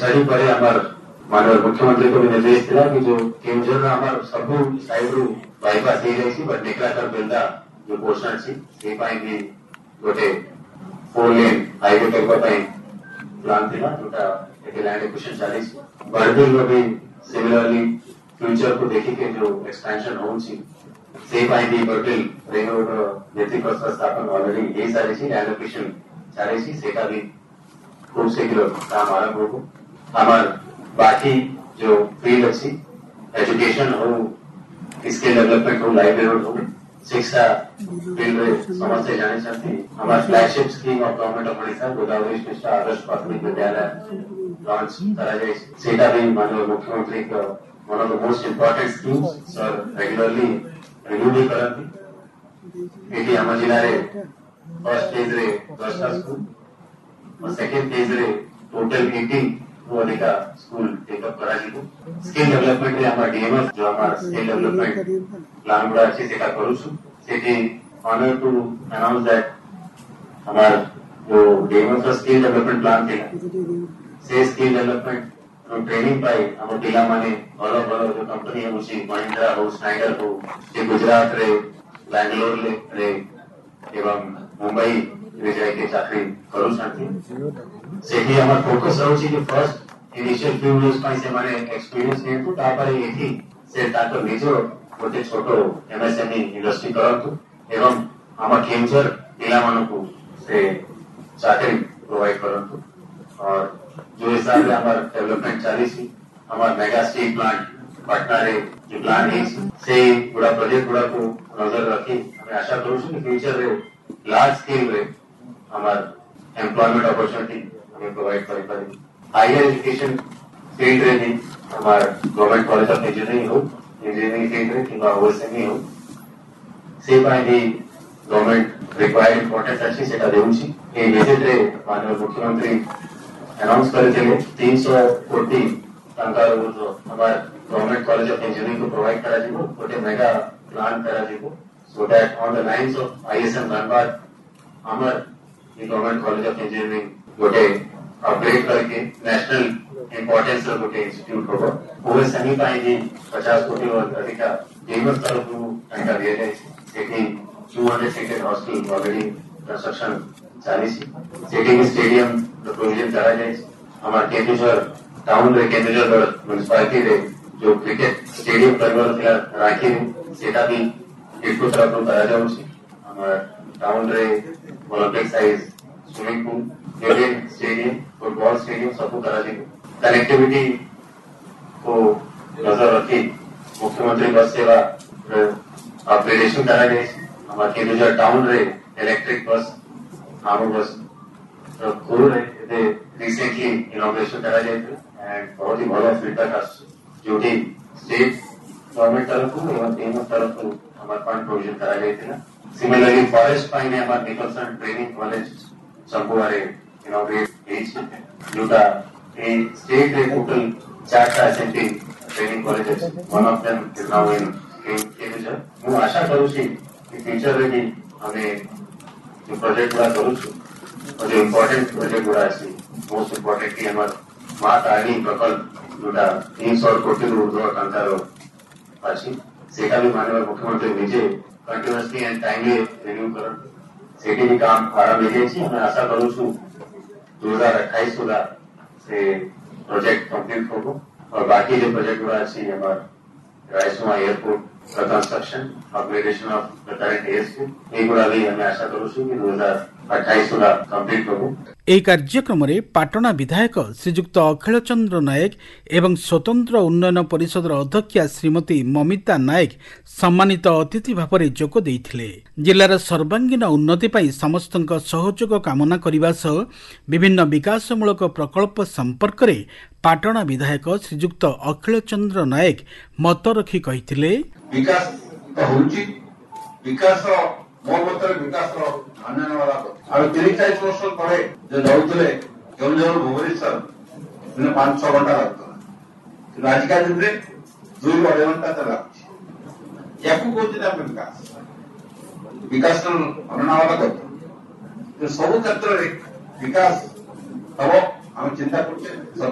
Study पर माननीय मुख्यमंत्री को भी निर्देश दिला कि जो केवझर आम सबू साइड रू बाईपास हो जाए बट नेकलाकर बेलदा जो पोर्शन अच्छी से भी गोटे 4 लेन हाईवे करने प्लान थिला जोटा लैंड एक्विजिशन चली बरबिल भी सिमिलरली फ्यूचर को देखिके जो एक्सपेंशन होउची से भी बरबिल रिंग रोड नीति प्रस्ताव स्थापन ऑलरेडी ये सारी लैंड एक्विजिशन चली सेटा भी खूब शीघ्र काम आरंभ होगो हमार बाकी जो फील्ड अच्छी एजुकेशन हो स्किल डेवलपमेंट हो लाइवलीहुड हो शिक्षा फील्ड में समस्या जानी चाहती हमारे flagship scheme of government of Odisha Godavari Krishna आदर्श प्राथमिक विद्यालय लॉन्च करा जाए सेटा भी माननीय मुख्यमंत्री का one of the most important schemes sir regularly review भी करती एटी आम जिले में फर्स्ट फेज रे 10टा स्कूल और सेकेंड फेज रे टोटल 18 अधिका स्कूल टेकअप करा स्किल डेवलपमेंट रे हमारा डीएमएफ जो हमारा स्किल डेवलपमेंट प्लान गुड़ा अच्छी सेटा करू सेठी ऑनर टू अनाउंस दैट हमारा जो डीएमएफ का स्किल डेवलपमेंट प्लान थिला से स्किल डेवलपमेंट ट्रेनिंग पाई हम पिला माने भलो भलो जो कंपनी है उसी महिंद्रा हो स्नाइडर हो जे गुजरात रे बैंगलोर रे एवं मुंबई रे जाके चाकरी करू सकती सेठी हमार फोकस रहउची कि फर्स्ट इनिशियल फ्यू इयर्स पाई से माने एक्सपीरियंस ने तो तापर एथि से ताको निजो गोटे छोटो एमएसएमई इंडस्ट्री करंतु एवं हमार केंजर पिला मानको से चाकरी प्रोवाइड करंतु और जो हिसाब से हमार डेवलपमेंट चली सी हमार मेगा स्टील प्लांट पटना रे जो प्लान है से पूरा प्रोजेक्ट गुड़ा को नजर रखी हमें आशा करू कि फ्यूचर रे लार्ज स्केल रे हमार एम्प्लॉयमेंट अपॉर्चुनिटी हमें प्रोवाइड करी पारी हायर एजुकेशन फील्ड रे भी हमार government college of engineering field रे किंवा ओएसएमई हो से भी गवर्नमेंट रिक्वायर्ड इंपोर्टेंस अच्छी सेटा देउची ए विजिट रे माननीय मुख्यमंत्री अनाउंस करते 300 कोटी टंका जो हमारे गवर्नमेंट कॉलेज ऑफ इंजीनियरिंग को प्रोवाइड करा जीवो गोटे मेगा प्लान करा जीवो so that on the lines of ISM Dhanbad हमार ये गवर्नमेंट कॉलेज ऑफ इंजीनियरिंग गोटे अपग्रेड करके नेशनल इंपोर्टेंस गोटे इंस्टीट्यूट होगा ओएसएमई पाई भी 50 कोटी और अधिक डीएमएफ तरफ टंका दिया जाए सेठी 200 सीटेड हॉस्टल ऑलरेडी कंस्ट्रक्शन चली सेठी स्टेडियम प्रोविजन करा जाए हमारे केंदुझर टाउन रे केंदुझर म्युनिसिपालिटी रे जो क्रिकेट स्टेडियम करवार राखी सेटा भी इटको तरफ करा जाउछि हमार टाउन रे Olympic size swimming pool cricket stadium football stadium सब करा जाए कनेक्टिविटी को नजर रखी मुख्यमंत्री बस सेवा अपग्रेडेशन करा जाए हमारे केंदुझर टाउन रे इलेक्ट्रिक बस आम बस गुरु रिसेंटली इनॉग्रेशन करा जाए एंड बहुत ही भलो फीडबैक जो स्टेट गवर्नमेंट तरफ एवं डीएमएफ तरफ हमारे फंड प्रोविजन करा जाए सिमिलरली फॉरेस्ट पाई ने हमारे निकलसन ट्रेनिंग कॉलेज संपूर्ण इनॉग्रेट जोटा स्टेट रे total 4टा SMT training college one of them is now in Keonjhar मु आशा करू छी कि फ्यूचर रे भी हमें जो प्रोजेक्ट गुड़ा करू और जो इम्पोर्टेंट प्रोजेक्ट गुड़ा अच्छी मोस्ट इम्पोर्टेंटली हमारे माँ तारिणी प्रकल्प जोटा 300 कोटी ऊर्ध्व टंकार अच्छी सेटा भी माननीय मुख्यमंत्री निजे कंटिन्यूअसली एंड टाइमली रिन्यू कर सेठी भी काम आरंभ हो जाए हमें आशा करू 2028 सुधा से प्रोजेक्ट कंप्लीट होगो और बाकी जो प्रोजेक्ट गुड़ा अच्छी हमारे रायसुमा airport construction upgradation of the current airstrip ये गुड़ा भी हमें आशा करू कि 2028 सुधा कंप्लीट होगो ଏହି କାର୍ଯ୍ୟକ୍ରମରେ ପାଟଣା ବିଧାୟକ ଶ୍ରୀଯୁକ୍ତ ଅଖିଳ ଚନ୍ଦ୍ର ନାୟକ ଏବଂ ସ୍ୱତନ୍ତ୍ର ଉନ୍ନୟନ ପରିଷଦର ଅଧ୍ୟକ୍ଷା ଶ୍ରୀମତୀ ମମିତା ନାୟକ ସମ୍ମାନିତ ଅତିଥି ଭାବରେ ଯୋଗ ଦେଇଥିଲେ। ଜିଲ୍ଲାର ସର୍ବାଙ୍ଗୀନ ଉନ୍ନତି ପାଇଁ ସମସ୍ତଙ୍କ ସହଯୋଗ କାମନା କରିବା ସହ ବିଭିନ୍ନ ବିକାଶମୂଳକ ପ୍ରକଳ୍ପ ସମ୍ପର୍କରେ ପାଟଣା ବିଧାୟକ ଶ୍ରୀଯୁକ୍ତ ଅଖିଳ ଚନ୍ଦ୍ର ନାୟକ ମତ ରଖି କହିଥିଲେ ମୋ ମତରେ ବିକାଶର ଅନ୍ୟାନ୍ୟ ବାଲା ଆଉ 30-40 ବର୍ଷ ତଳେ ଯେ ଯାଉଥିଲେ କେଉଁଝର ଭୁବନେଶ୍ୱର ଦିନେ 5-6 ଘଣ୍ଟା ଲାଗୁଥିଲା କିନ୍ତୁ ଆଜିକା ଦିନରେ 2-2.5 ଘଣ୍ଟା ତ ଲାଗୁଛି ୟାକୁ କହୁଛନ୍ତି ଆମେ ବିକାଶର ଅନ୍ୟାନ୍ୟ ବାଲା କଥା ସବୁ କ୍ଷେତ୍ରରେ ବିକାଶ ହବ ଆମେ ଚିନ୍ତା କରୁଛେ।